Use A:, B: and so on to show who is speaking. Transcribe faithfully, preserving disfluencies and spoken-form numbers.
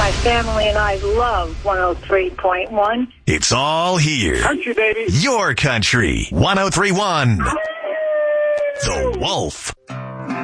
A: My family and I love one oh three point one.
B: It's all here.
C: Country, baby.
B: Your country. one oh three point one. The Wolf.